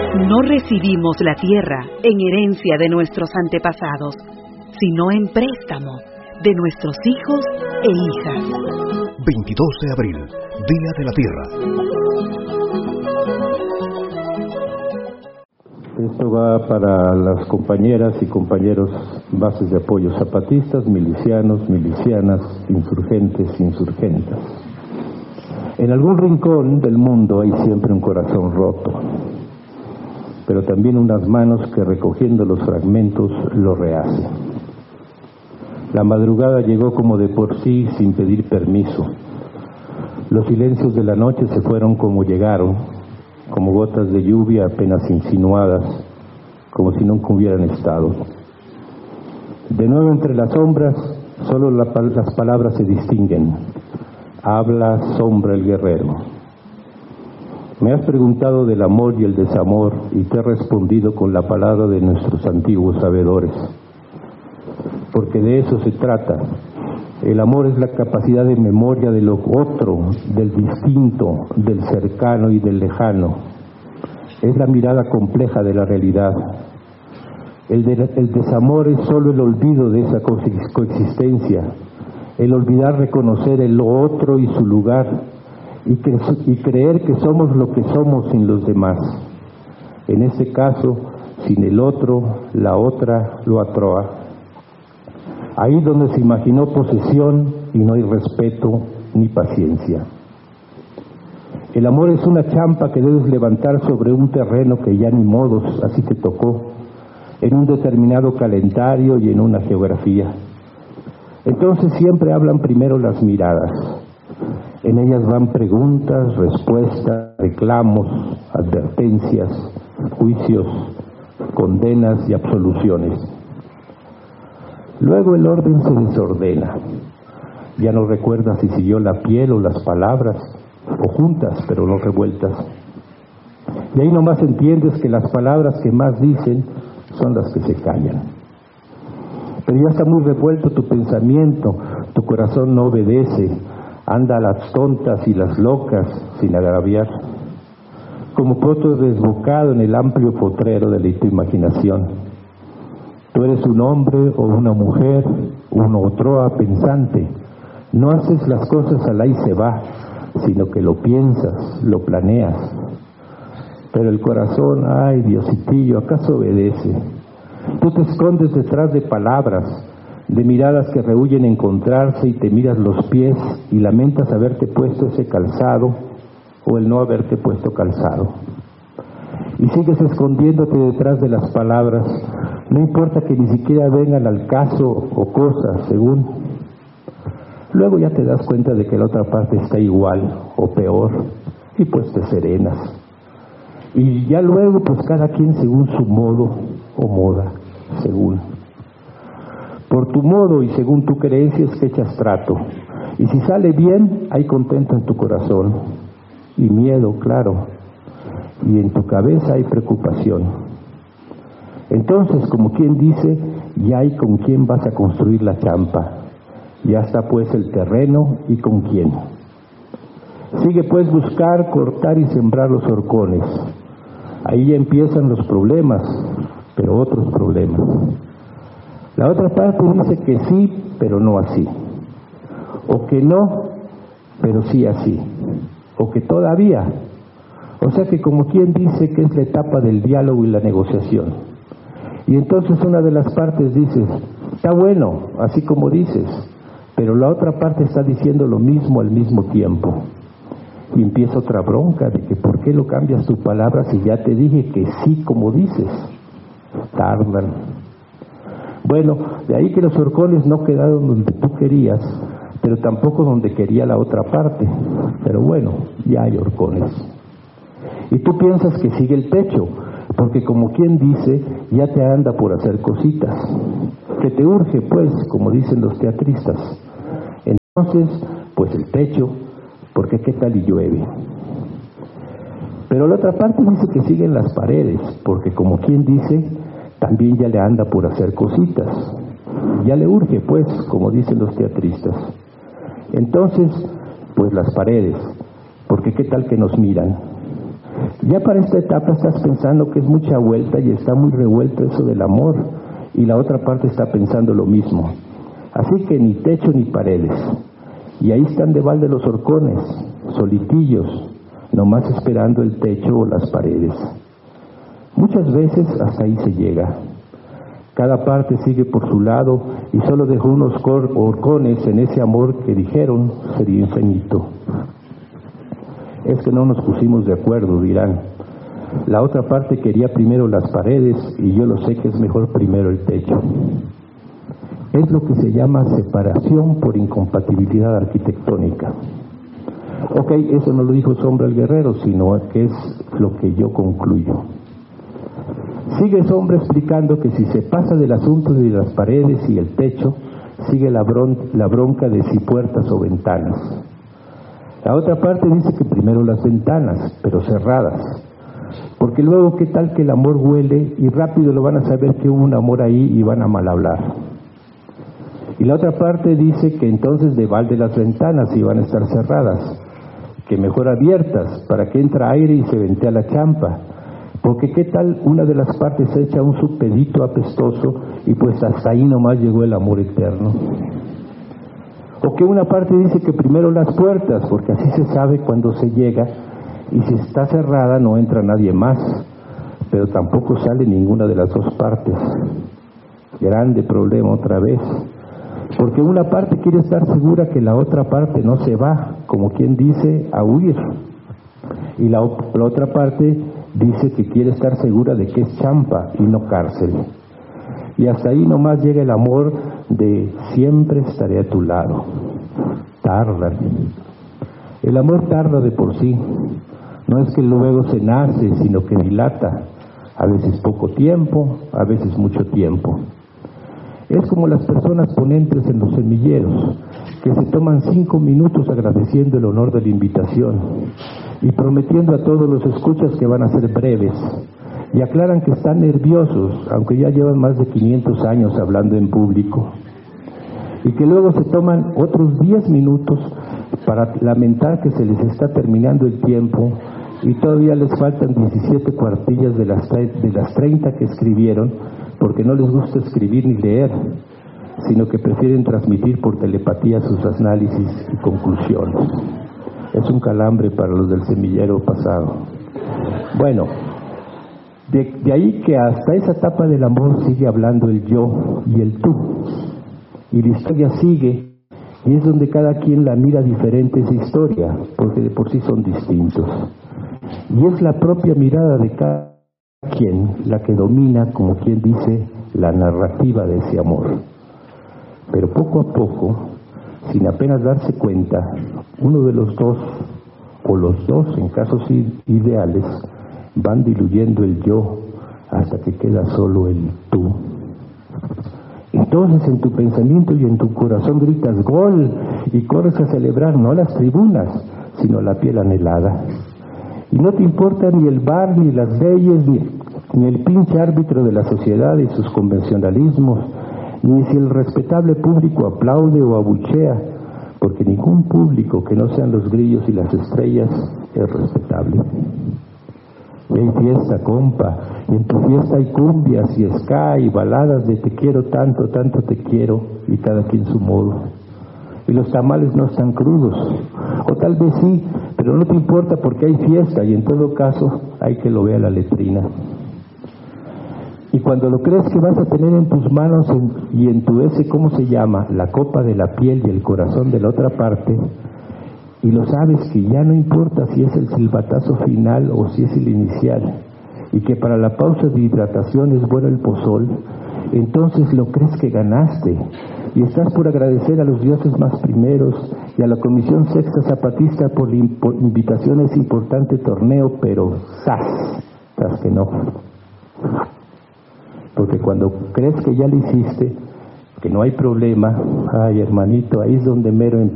No recibimos la tierra en herencia de nuestros antepasados, sino en préstamo de nuestros hijos e hijas. 22 de abril, Día de la Tierra. Esto va para las compañeras y compañeros bases de apoyo zapatistas, milicianos, milicianas, insurgentes, insurgentas. En algún rincón del mundo hay siempre un corazón roto, pero también unas manos que recogiendo los fragmentos lo rehacen. La madrugada llegó como de por sí sin pedir permiso. Los silencios de la noche se fueron como llegaron, como gotas de lluvia apenas insinuadas, como si nunca hubieran estado. De nuevo entre las sombras, solo las palabras se distinguen. Habla sombra el guerrero. Me has preguntado del amor y el desamor y te he respondido con la palabra de nuestros antiguos sabedores. Porque de eso se trata. El amor es la capacidad de memoria de lo otro, del distinto, del cercano y del lejano. Es la mirada compleja de la realidad. El desamor es solo el olvido de esa coexistencia, el olvidar reconocer el otro y su lugar, y creer que somos lo que somos sin los demás. En este caso, sin el otro, la otra, lo atroa. Ahí donde se imaginó posesión y no hay respeto ni paciencia. El amor es una champa que debes levantar sobre un terreno que ya ni modos, así te tocó, en un determinado calendario y en una geografía. Entonces siempre hablan primero las miradas. En ellas van preguntas, respuestas, reclamos, advertencias, juicios, condenas y absoluciones. Luego el orden se desordena. Ya no recuerdas si siguió la piel o las palabras, o juntas pero no revueltas. Y ahí nomás entiendes que las palabras que más dicen son las que se callan. Pero ya está muy revuelto tu pensamiento, tu corazón no obedece, anda a las tontas y las locas sin agraviar, como potro desbocado en el amplio potrero de tu imaginación. Tú eres un hombre o una mujer, un otroa pensante. No haces las cosas al ahí se va, sino que lo piensas, lo planeas. Pero el corazón, ay Diositillo, ¿acaso obedece? Tú te escondes detrás de palabras, de miradas que rehuyen encontrarse y te miras los pies y lamentas haberte puesto ese calzado o el no haberte puesto calzado. Y sigues escondiéndote detrás de las palabras, no importa que ni siquiera vengan al caso o cosas, según. Luego ya te das cuenta de que la otra parte está igual o peor y pues te serenas. Y ya luego pues cada quien según su modo o moda, según. Por tu modo y según tu creencia es que echas trato. Y si sale bien, hay contento en tu corazón. Y miedo, claro. Y en tu cabeza hay preocupación. Entonces, como quien dice, ya hay con quién vas a construir la champa. Ya está pues el terreno y con quién. Sigue pues buscar, cortar y sembrar los horcones. Ahí ya empiezan los problemas, pero otros problemas. La otra parte dice que sí, pero no así. O que no, pero sí así. O que todavía. O sea que como quien dice que es la etapa del diálogo y la negociación. Y entonces una de las partes dice, está bueno, así como dices, pero la otra parte está diciendo lo mismo al mismo tiempo. Y empieza otra bronca de que ¿por qué lo cambias tu palabra si ya te dije que sí como dices? Tardan. Bueno, de ahí que los horcones no quedaron donde tú querías, pero tampoco donde quería la otra parte. Pero bueno, ya hay horcones. Y tú piensas que sigue el techo, porque como quien dice, ya te anda por hacer cositas. Que te urge, pues, como dicen los teatristas. Entonces, pues el techo, porque qué tal y llueve. Pero la otra parte dice que siguen las paredes, porque como quien dice, también ya le anda por hacer cositas. Ya le urge, pues, como dicen los teatristas. Entonces, pues las paredes, porque qué tal que nos miran. Ya para esta etapa estás pensando que es mucha vuelta y está muy revuelto eso del amor, y la otra parte está pensando lo mismo. Así que ni techo ni paredes. Y ahí están de balde los horcones, solitillos, nomás esperando el techo o las paredes. Muchas veces hasta ahí se llega. Cada parte sigue por su lado y solo dejó unos horcones en ese amor que dijeron sería infinito. Es que no nos pusimos de acuerdo, dirán. La otra parte quería primero las paredes y yo lo sé que es mejor primero el techo. Es lo que se llama separación por incompatibilidad arquitectónica. Ok, eso no lo dijo Sombra el Guerrero, sino que es lo que yo concluyo. Sigue Sombra explicando que si se pasa del asunto de las paredes y el techo, sigue la bronca de si puertas o ventanas. La otra parte dice que primero las ventanas, pero cerradas, porque luego qué tal que el amor huele y rápido lo van a saber que hubo un amor ahí y van a mal hablar. Y la otra parte dice que entonces de balde las ventanas y van a estar cerradas, que mejor abiertas para que entra aire y se ventea la champa, porque qué tal una de las partes echa un subpedito apestoso y pues hasta ahí nomás llegó el amor eterno. O que una parte dice que primero las puertas, porque así se sabe cuando se llega, y si está cerrada no entra nadie más, pero tampoco sale ninguna de las dos partes. Grande problema otra vez, porque una parte quiere estar segura que la otra parte no se va, como quien dice, a huir, y la otra parte dice que quiere estar segura de que es champa y no cárcel. Y hasta ahí nomás llega el amor de siempre estaré a tu lado. Tarda. El amor tarda de por sí. No es que luego se nace, sino que dilata. A veces poco tiempo, a veces mucho tiempo. Es como las personas ponentes en los semilleros, que se toman 5 minutos agradeciendo el honor de la invitación y prometiendo a todos los escuchas que van a ser breves. Y aclaran que están nerviosos, aunque ya llevan más de 500 años hablando en público. Y que luego se toman otros 10 minutos para lamentar que se les está terminando el tiempo y todavía les faltan 17 cuartillas de las 30 que escribieron, porque no les gusta escribir ni leer, sino que prefieren transmitir por telepatía sus análisis y conclusiones. Es un calambre para los del semillero pasado. Bueno, de ahí que hasta esa etapa del amor sigue hablando el yo y el tú. Y la historia sigue, y es donde cada quien la mira diferente esa historia, porque de por sí son distintos. Y es la propia mirada de cada quien la que domina, como quien dice, la narrativa de ese amor. Pero poco a poco, sin apenas darse cuenta, uno de los dos, o los dos en casos ideales, van diluyendo el yo hasta que queda solo el tú. Entonces en tu pensamiento y en tu corazón gritas ¡gol! Y corres a celebrar no las tribunas, sino la piel anhelada. Y no te importa ni el bar, ni las leyes, ni el pinche árbitro de la sociedad y sus convencionalismos, ni si el respetable público aplaude o abuchea, porque ningún público que no sean los grillos y las estrellas es respetable. Y hay fiesta, compa, y en tu fiesta hay cumbias y ska y baladas de te quiero tanto, tanto te quiero, y cada quien su modo. Y los tamales no están crudos, o tal vez sí, pero no te importa porque hay fiesta y en todo caso hay que lo vea la letrina. Y cuando lo crees que vas a tener en tus manos y en tu ¿cómo se llama? La copa de la piel y el corazón de la otra parte, y lo sabes que ya no importa si es el silbatazo final o si es el inicial, y que para la pausa de hidratación es bueno el pozol, entonces lo crees que ganaste, y estás por agradecer a los dioses más primeros y a la Comisión Sexta Zapatista por la invitación a ese importante torneo, pero ¡zas! Que no. Porque cuando crees que ya lo hiciste, que no hay problema, ay hermanito, ahí es donde mero